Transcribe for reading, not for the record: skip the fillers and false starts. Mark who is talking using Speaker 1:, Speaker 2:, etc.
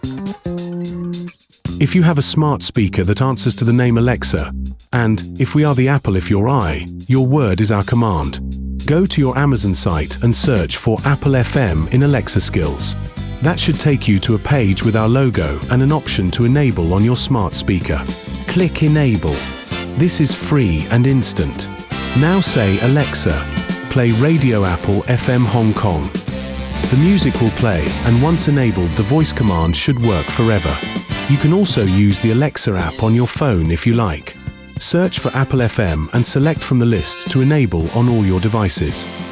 Speaker 1: If you have a smart speaker that answers to the name Alexa, and if we are the apple if you're I, your word is our command. Go to your Amazon site and search for Apple FM in Alexa skills. That should take you to a page with our logo and an option to enable on your smart speaker. Click Enable. This is free and instant. Now say, Alexa, play Radio Apple FM Hong Kong. The music will play, and once enabled, the voice command should work forever. You can also use the Alexa app on your phone if you like. Search for Apple FM and select from the list to enable on all your devices.